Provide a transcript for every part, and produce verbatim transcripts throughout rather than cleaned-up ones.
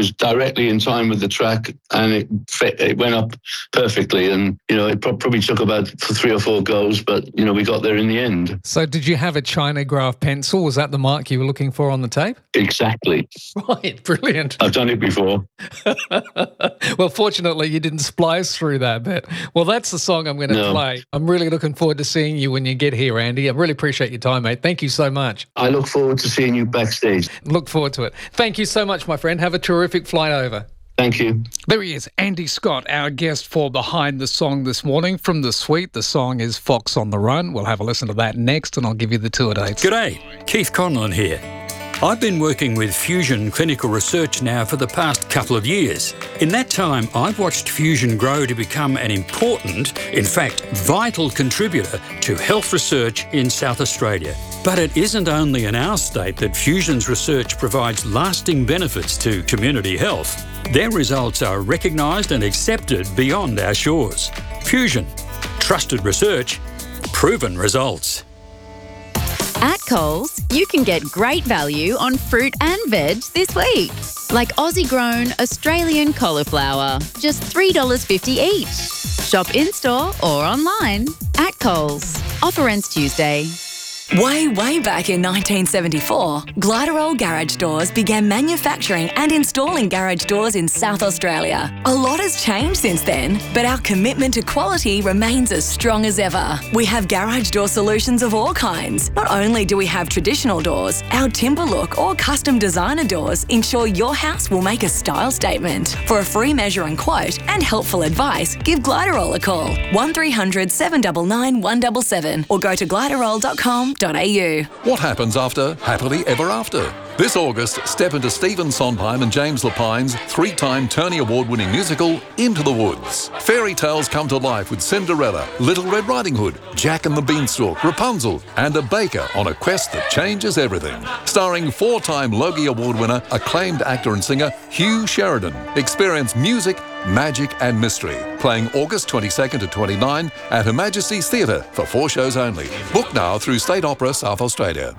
was directly in time with the track, and it fit, it went up perfectly. And, you know, it pro- probably took about three or four goes, but, you know, we got there in the end. So did you have a Chinograph pencil? Was that the mark you were looking for on the tape? Exactly. Right, brilliant. I've done it before. Well, fortunately, you didn't splice through that bit. Well, that's the song I'm going to No. play. I'm really looking forward to seeing you when you get here, Andy. I really appreciate your time, mate. Thank you so much. I look forward to seeing you backstage. Look forward to it. Thank you so much, my friend. Have a terrific flight over. Thank you. There he is, Andy Scott, our guest for Behind the Song this morning from The Suite. The song is Fox on the Run. We'll have a listen to that next, and I'll give you the tour dates. G'day, Keith Conlon here. I've been working with Fusion Clinical Research now for the past couple of years. In that time, I've watched Fusion grow to become an important, in fact, vital contributor to health research in South Australia. But it isn't only in our state that Fusion's research provides lasting benefits to community health. Their results are recognised and accepted beyond our shores. Fusion. Trusted research. Proven results. At Coles, you can get great value on fruit and veg this week. Like Aussie-grown Australian cauliflower, just three dollars fifty each. Shop in-store or online at Coles. Offer ends Tuesday. Way, way back in nineteen seventy-four, Gliderol Garage Doors began manufacturing and installing garage doors in South Australia. A lot has changed since then, but our commitment to quality remains as strong as ever. We have garage door solutions of all kinds. Not only do we have traditional doors, our timber look or custom designer doors ensure your house will make a style statement. For a free measure and quote and helpful advice, give Gliderol a call, one three hundred, seven nine nine, one seven seven, or go to gliderol dot com. What happens after Happily Ever After? This August, step into Stephen Sondheim and James Lapine's three-time Tony Award-winning musical, Into the Woods. Fairy tales come to life with Cinderella, Little Red Riding Hood, Jack and the Beanstalk, Rapunzel, and a baker on a quest that changes everything. Starring four-time Logie Award winner, acclaimed actor and singer Hugh Sheridan. Experience music, magic and mystery. Playing August twenty-second to twenty-ninth at Her Majesty's Theatre for four shows only. Book now through State Opera South Australia.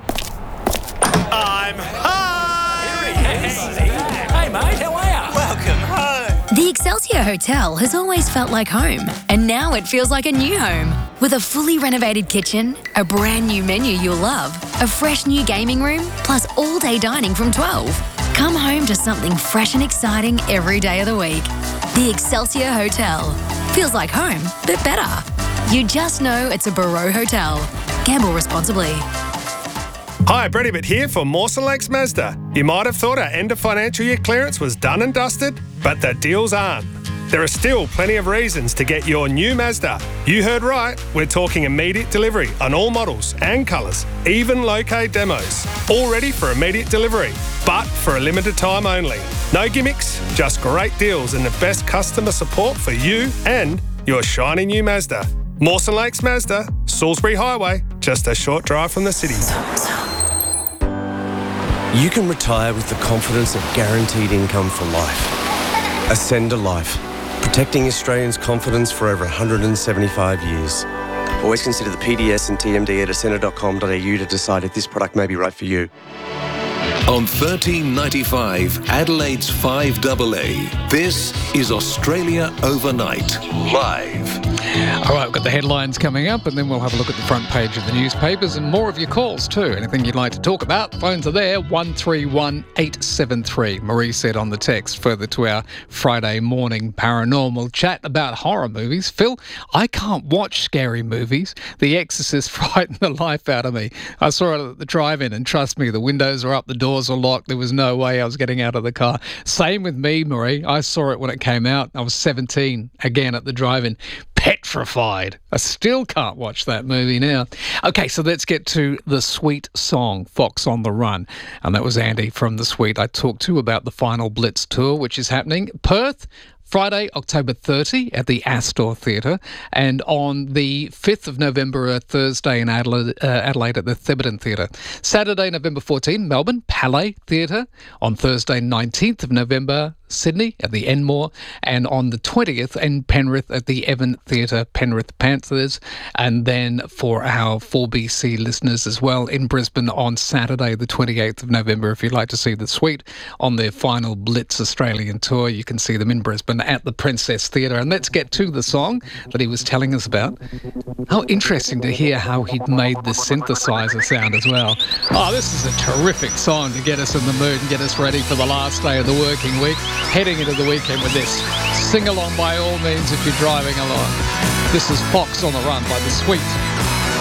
I'm home! Hey mate, how are you? Welcome home! The Excelsior Hotel has always felt like home, and now it feels like a new home. With a fully renovated kitchen, a brand new menu you'll love, a fresh new gaming room, plus all-day dining from twelve. Come home to something fresh and exciting every day of the week. The Excelsior Hotel. Feels like home, but better. You just know it's a Barreau Hotel. Gamble responsibly. Hi, Brady Bitt here for Mawson Lakes Mazda. You might have thought our end of financial year clearance was done and dusted, but the deals aren't. There are still plenty of reasons to get your new Mazda. You heard right, we're talking immediate delivery on all models and colours, even low-K demos. All ready for immediate delivery, but for a limited time only. No gimmicks, just great deals and the best customer support for you and your shiny new Mazda. Mawson Lakes Mazda, Salisbury Highway, just a short drive from the city. You can retire with the confidence of guaranteed income for life. Ascend a Life, protecting Australians' confidence for over one hundred seventy-five years. Always consider the P D S and T M D at ascender dot com dot a u to decide if this product may be right for you. On thirteen ninety-five, Adelaide's five A A, this is Australia Overnight, live. All right, we've got the headlines coming up, and then we'll have a look at the front page of the newspapers and more of your calls too. Anything you'd like to talk about, phones are there, one three one, eight seven three. Marie said on the text, further to our Friday morning paranormal chat about horror movies. Phil, I can't watch scary movies. The Exorcist frightened the life out of me. I saw it at the drive-in, and trust me, the windows are up, the doors are locked. There was no way I was getting out of the car. Same with me, Marie. I saw it when it came out. I was seventeen, again at the drive-in. Petrified. I still can't watch that movie now. Okay, so let's get to the Suite song, Fox on the Run. And that was Andy from the Suite I talked to about the final Blitz tour, which is happening. Perth, Friday, October thirtieth at the Astor Theatre, and on the fifth of November, a Thursday in Adelaide, uh, Adelaide at the Thebarton Theatre. Saturday, November fourteenth, Melbourne, Palais Theatre. On Thursday, nineteenth of November, Sydney at the Enmore, and on the twentieth in Penrith at the Evan Theatre, Penrith Panthers. And then for our four B C listeners as well, in Brisbane on Saturday, the twenty-eighth of November, if you'd like to see the Suite on their final Blitz Australian tour, you can see them in Brisbane at the Princess Theatre. And let's get to the song that he was telling us about. How interesting to hear how he'd made the synthesizer sound as well. Oh, this is a terrific song to get us in the mood and get us ready for the last day of the working week, heading into the weekend with this. Sing along by all means if you're driving along. This is Fox on the Run by The Suite.